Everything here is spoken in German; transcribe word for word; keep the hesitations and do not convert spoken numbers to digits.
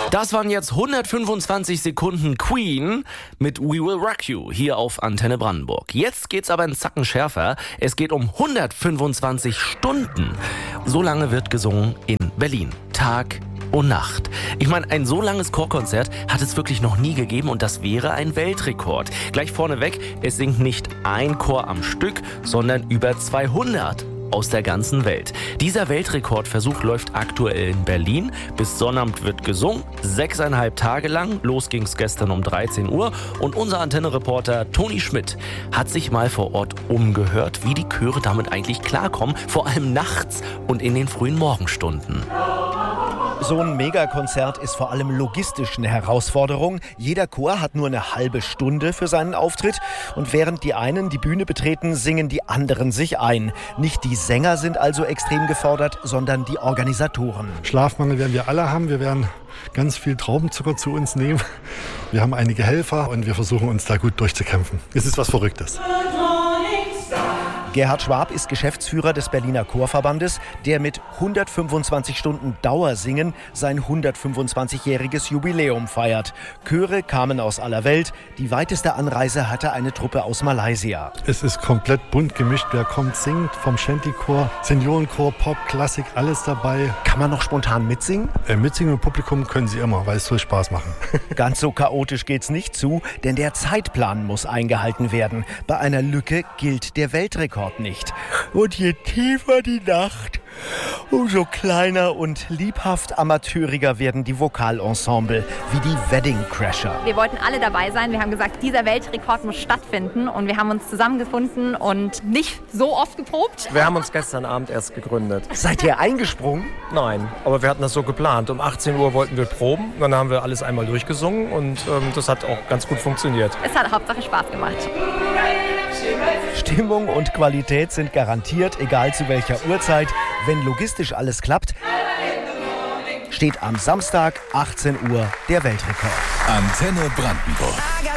Das waren jetzt hundertfünfundzwanzig Sekunden Queen mit We Will Rock You hier auf Antenne Brandenburg. Jetzt geht's aber einen Zacken schärfer. Es geht um hundertfünfundzwanzig Stunden. So lange wird gesungen in Berlin. Tag und Nacht. Ich meine, ein so langes Chorkonzert hat es wirklich noch nie gegeben und das wäre ein Weltrekord. Gleich vorneweg, es singt nicht ein Chor am Stück, sondern über zweihundert. Aus der ganzen Welt. Dieser Weltrekordversuch läuft aktuell in Berlin. Bis Sonnabend wird gesungen, sechseinhalb Tage lang. Los ging's gestern um dreizehn Uhr. Und unser Antenne-Reporter Toni Schmidt hat sich mal vor Ort umgehört, wie die Chöre damit eigentlich klarkommen, vor allem nachts und in den frühen Morgenstunden. So ein Megakonzert ist vor allem logistisch eine Herausforderung. Jeder Chor hat nur eine halbe Stunde für seinen Auftritt. Und während die einen die Bühne betreten, singen die anderen sich ein. Nicht die Sänger sind also extrem gefordert, sondern die Organisatoren. Schlafmangel werden wir alle haben. Wir werden ganz viel Traubenzucker zu uns nehmen. Wir haben einige Helfer und wir versuchen uns da gut durchzukämpfen. Es ist was Verrücktes. Gerhard Schwab ist Geschäftsführer des Berliner Chorverbandes, der mit hundertfünfundzwanzig Stunden Dauersingen sein hundertfünfundzwanzigjähriges Jubiläum feiert. Chöre kamen aus aller Welt. Die weiteste Anreise hatte eine Truppe aus Malaysia. Es ist komplett bunt gemischt. Wer kommt, singt. Vom Shanty-Chor, Seniorenchor, Pop, Klassik, alles dabei. Kann man noch spontan mitsingen? Äh, mitsingen im Publikum können Sie immer, weil es soll Spaß machen. Ganz so chaotisch geht's nicht zu, denn der Zeitplan muss eingehalten werden. Bei einer Lücke gilt der Weltrekord nicht. Und je tiefer die Nacht, umso kleiner und liebhaft amateuriger werden die Vokalensemble, wie die Wedding Crasher. Wir wollten alle dabei sein. Wir haben gesagt, dieser Weltrekord muss stattfinden. Und wir haben uns zusammengefunden und nicht so oft geprobt. Wir haben uns gestern Abend erst gegründet. Seid ihr eingesprungen? Nein, aber wir hatten das so geplant. Um achtzehn Uhr wollten wir proben. Dann haben wir alles einmal durchgesungen und ähm, das hat auch ganz gut funktioniert. Es hat Hauptsache Spaß gemacht. Stimmung und Qualität sind garantiert, egal zu welcher Uhrzeit. Wenn logistisch alles klappt, steht am Samstag achtzehn Uhr der Weltrekord. Antenne Brandenburg.